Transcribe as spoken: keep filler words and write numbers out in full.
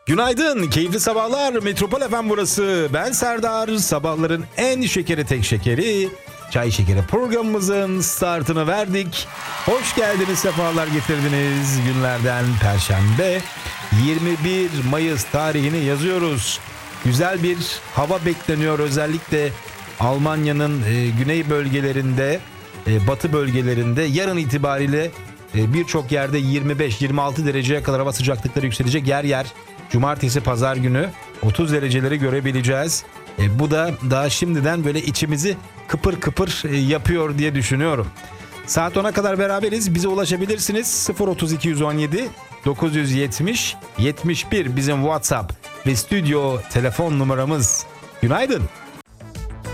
Günaydın, keyifli sabahlar. Metropol F M burası. Ben Serdar. Sabahların en şekeri tek şekeri, Çay Şekeri programımızın startını verdik. Hoş geldiniz, sefalar getirdiniz. Günlerden Perşembe, yirmi bir Mayıs tarihini yazıyoruz. Güzel bir hava bekleniyor, özellikle Almanya'nın e, güney bölgelerinde, e, batı bölgelerinde yarın itibariyle e, birçok yerde yirmi beş yirmi altı dereceye kadar hava sıcaklıkları yükselecek. Yer yer cumartesi pazar günü otuz dereceleri görebileceğiz. E, bu da daha şimdiden böyle içimizi kıpır kıpır e, yapıyor diye düşünüyorum. Saat ona kadar beraberiz. Bize ulaşabilirsiniz. sıfır otuz iki on yedi dokuz yüz yetmiş yetmiş bir bizim WhatsApp ve stüdyo telefon numaramız. Günaydın.